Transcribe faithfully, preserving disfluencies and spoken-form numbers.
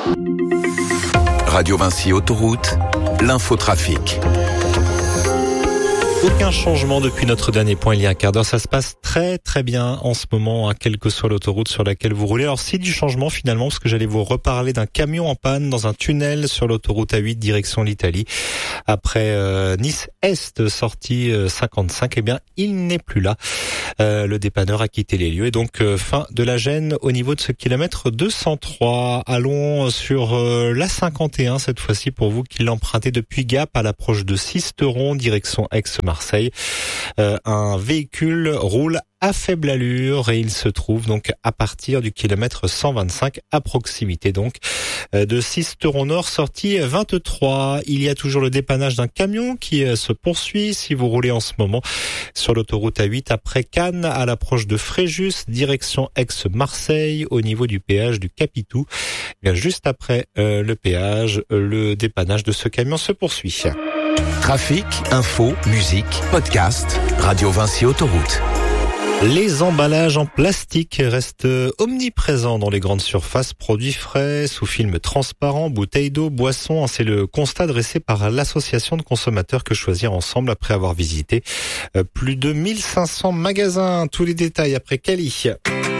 Radio Vinci Autoroute, l'infotrafic. Aucun changement depuis notre dernier point il y a un quart d'heure. Ça se passe très très bien en ce moment, hein, quelle que soit l'autoroute sur laquelle vous roulez. Alors si du changement finalement, parce que j'allais vous reparler d'un camion en panne dans un tunnel sur l'autoroute A huit direction l'Italie. Après euh, Nice-Est, sortie euh, cinquante-cinq, eh bien il n'est plus là. Euh, le dépanneur a quitté les lieux et donc euh, fin de la gêne au niveau de ce kilomètre deux cent trois. Allons sur euh, l'A cinquante et un cette fois-ci pour vous qui l'empruntez depuis Gap à l'approche de Sisteron direction Aix-Marseille. Euh, un véhicule roule à faible allure et il se trouve donc à partir du kilomètre cent vingt-cinq à proximité donc de Sisteron Nord, sortie vingt-trois. Il y a toujours le dépannage d'un camion qui se poursuit si vous roulez en ce moment sur l'autoroute A huit après Cannes à l'approche de Fréjus direction Aix-Marseille au niveau du péage du Capitou. Bien juste après euh, le péage, le dépannage de ce camion se poursuit. Trafic, info, musique, podcast, Radio Vinci Autoroute. Les emballages en plastique restent omniprésents dans les grandes surfaces, produits frais, sous film transparent, bouteilles d'eau, boissons. C'est le constat dressé par l'association de consommateurs Que Choisir Ensemble après avoir visité plus de mille cinq cents magasins. Tous les détails après Cali.